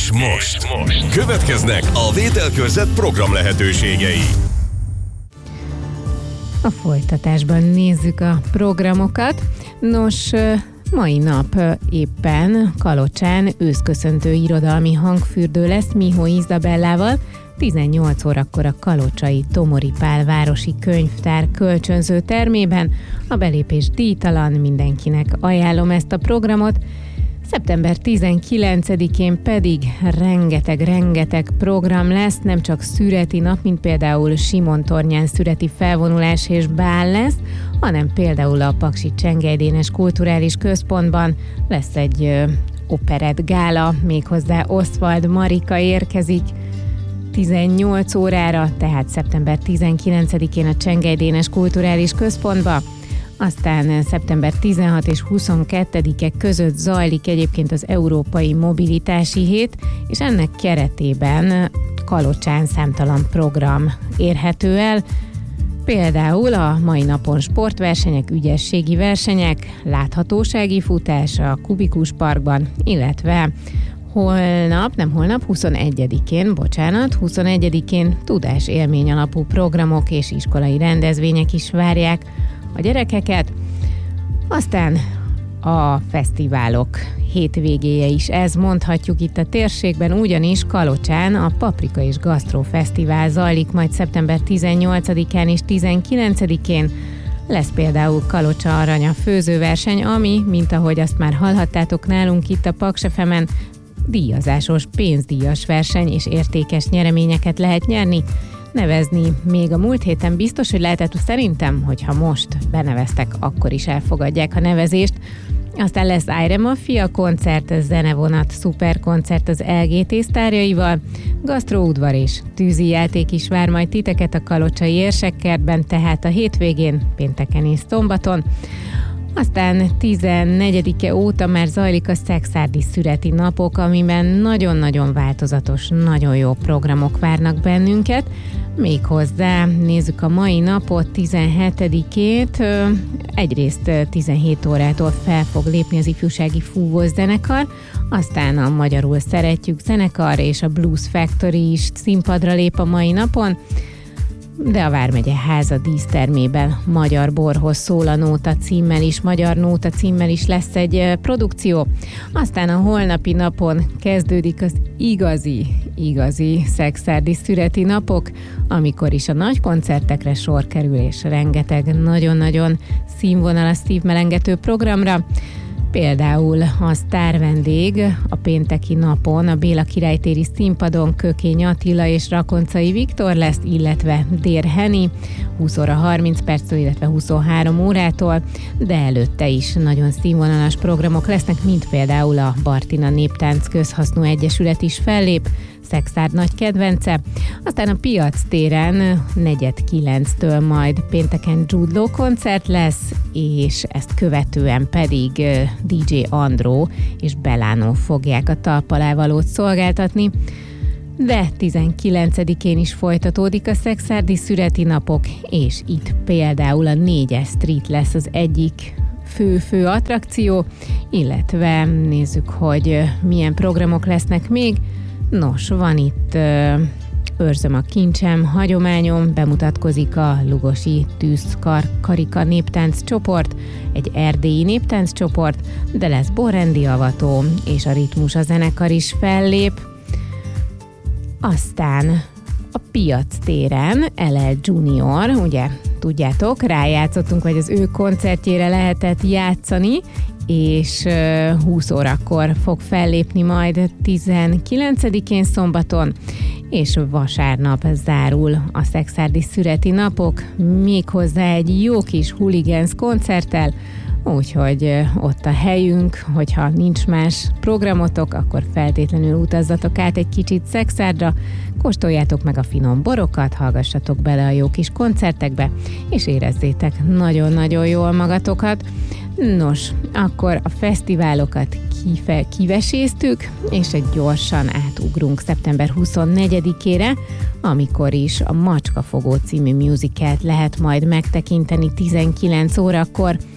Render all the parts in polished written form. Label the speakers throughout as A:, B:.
A: És most következnek a Vételkörzet program lehetőségei.
B: A folytatásban nézzük a programokat. Nos, mai nap éppen Kalocsán őszköszöntő irodalmi hangfürdő lesz Mihó Izabellával. 18 órakor a kalocsai Tomori Pál városi könyvtár kölcsönző termében. A belépés díjtalan, mindenkinek ajánlom ezt a programot. Szeptember 19-én pedig rengeteg program lesz, nem csak szüreti nap, mint például Simontornyán szüreti felvonulás és bál lesz, hanem például a Paksi Csengely Dénes Kulturális Központban lesz egy operett gála, méghozzá Oswald Marika érkezik 18 órára, tehát szeptember 19-én a Csengely Dénes Kulturális Központba. Aztán szeptember 16 és 22-e között zajlik egyébként az Európai Mobilitási Hét, és ennek keretében Kalocsán számtalan program érhető el. Például a mai napon sportversenyek, ügyességi versenyek, láthatósági futás a Kubikus Parkban, illetve 21-én tudásélmény alapú programok és iskolai rendezvények is várják a gyerekeket. Aztán a fesztiválok hétvégéje is, ez mondhatjuk itt a térségben, ugyanis Kalocsán a Paprika és Gasztró Fesztivál zajlik majd szeptember 18-án és 19-én. Lesz például Kalocsa Aranya főzőverseny, ami, mint ahogy azt már hallhattátok nálunk itt a Paks FM-en, díjazásos, pénzdíjas verseny és értékes nyereményeket lehet nyerni. Nevezni még a múlt héten biztos, hogy lehetett, szerintem, hogyha most beneveztek, akkor is elfogadják a nevezést. Aztán lesz Aire Mafia koncert, zenevonat, szuperkoncert az LGT sztárjaival, gasztróudvar és tűzijáték is vár majd titeket a kalocsai érsekkertben, tehát a hétvégén, pénteken és szombaton. Aztán 14-e óta már zajlik a Szekszárdi szüreti napok, amiben nagyon-nagyon változatos, nagyon jó programok várnak bennünket. Méghozzá nézzük a mai napot, 17-ét, egyrészt 17 órától fel fog lépni az ifjúsági fúvós zenekar, aztán a Magyarul Szeretjük zenekar és a Blues Factory is színpadra lép a mai napon, de a Vármegye Háza dísztermében Magyar borhoz szól a nóta címmel is, Magyar nóta címmel is lesz egy produkció. Aztán a holnapi napon kezdődik az igazi szekszárdi szüreti napok, amikor is a nagy koncertekre sor kerül, és rengeteg nagyon-nagyon színvonalas, szívmelengető programra. Például a sztárvendég a pénteki napon a Béla királytéri színpadon Kökény Attila és Rakoncai Viktor lesz, illetve Dér Henny 20 óra 30 perctől, illetve 23 órától, de előtte is nagyon színvonalas programok lesznek, mint például a Bartina Néptánc Közhasznú Egyesület is fellép, Szekszárd nagy kedvence. Aztán a Piac téren 8:45-től majd pénteken Jude Law koncert lesz, és ezt követően pedig DJ Andró és Belánó fogják a talpalávalót szolgáltatni. De 19-én is folytatódik a Szekszárdi szüreti napok, és itt például a 4-es Street lesz az egyik fő attrakció, illetve nézzük, hogy milyen programok lesznek még. Nos, van itt Őrzöm a kincsem, hagyományom, bemutatkozik a Lugosi Tűzkarika néptánc csoport, egy erdélyi néptánc csoport, de lesz borrendi avató, és a Ritmus a zenekar is fellép. Aztán a Piac téren LL Junior, ugye tudjátok, rájátszottunk, vagy az ő koncertjére lehetett játszani, és 20 órakor fog fellépni majd 19-én szombaton, és vasárnap zárul a Szekszárdi szüreti napok, méghozzá egy jó kis Hooligans koncerttel, úgyhogy ott a helyünk, hogyha nincs más programotok, akkor feltétlenül utazzatok át egy kicsit Szekszárdra, kóstoljátok meg a finom borokat, hallgassatok bele a jó kis koncertekbe, és érezzétek nagyon-nagyon jól magatokat. Nos, akkor a fesztiválokat kiveséztük, és egy gyorsan átugrunk szeptember 24-ére, amikor is a Macskafogó című musicalt lehet majd megtekinteni 19 órakor.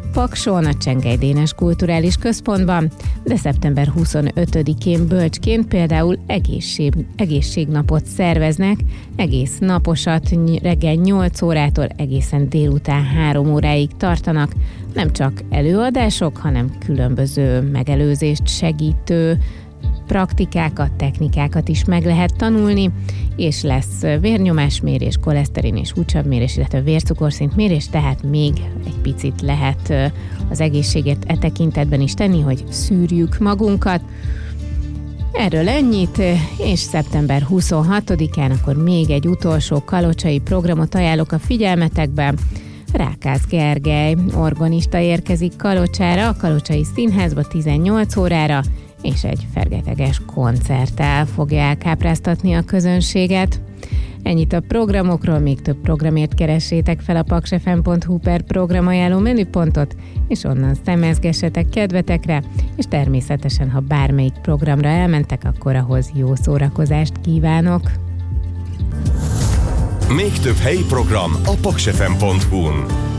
B: Pakson, a Csengely Dénes Kulturális Központban, de szeptember 25-én Bölcsként például egészségnapot szerveznek, egész naposat reggel 8 órától egészen délután 3 óráig tartanak. Nem csak előadások, hanem különböző megelőzést segítő praktikákat, technikákat is meg lehet tanulni, és lesz vérnyomásmérés, koleszterin és húcsavmérés, illetve vércukorszintmérés, tehát még egy picit lehet az egészséget e tekintetben is tenni, hogy szűrjük magunkat. Erről ennyit, és szeptember 26-án akkor még egy utolsó kalocsai programot ajánlok a figyelmetekbe. Rákász Gergely, organista érkezik Kalocsára, a Kalocsai Színházba 18 órára, és egy fergeteges koncerttel fogja elkápráztatni a közönséget. Ennyit a programokról, még több programért keressétek fel a paksfm.hu per programajánló menüpontot, és onnan szemezgessetek kedvetekre, és természetesen, ha bármelyik programra elmentek, akkor ahhoz jó szórakozást kívánok.
A: Még több helyi program a paksfm.hu-n.